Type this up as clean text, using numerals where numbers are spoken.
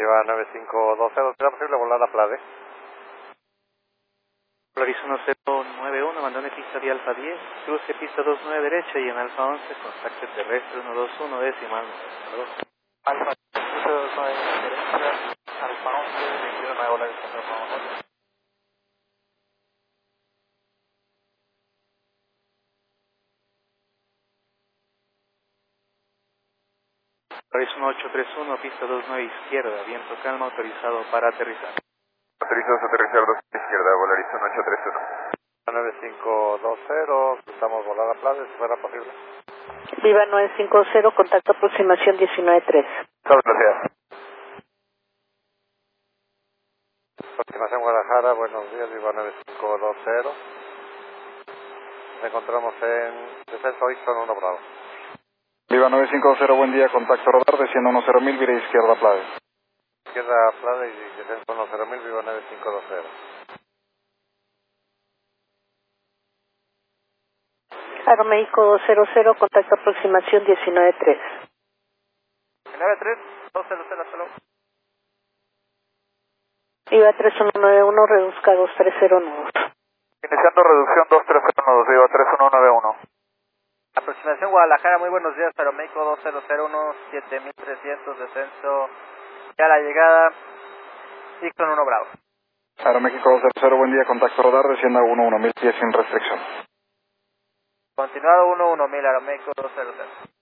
Lleva 9520, ¿será posible volar a Plade? Polaris 1091, abandone pista de Alfa 10, cruce pista 29 derecha y en Alfa 11, contacto terrestre 121, decimal. Alfa 29 derecha, Alfa 11, 21 Polaris 111. Polaris 1831, pista 29 izquierda, viento calma, autorizado para aterrizar. Autorizados a aterrizar 2 izquierda, Polaris 1831. 9520, estamos volar a Plade, si fuera posible. Viva 950, contacto aproximación 193. Muchas gracias. Aproximación Guadalajara, buenos días, Viva 9520. Nos encontramos en descenso Ixon 1 Bravo. Viva 950, buen día, contacto radar, desciendo 10.000, vire izquierda, Plade. Izquierda Plade y descenso 10.000, Viva 9520. Aeroméxico 00, contacto aproximación 193. 93, 200, solo. Viva 3191, reduzca 2309. Iniciando reducción 2309, Viva 3191. Aproximación Guadalajara, muy buenos días, Aeroméxico 2001, 7300, descenso, ya la llegada, Ixon 1 Bravo. Aeroméxico 200, buen día, contacto radar, descienda 11.000 pies sin restricción. Continuado 11000, Aeroméxico 200.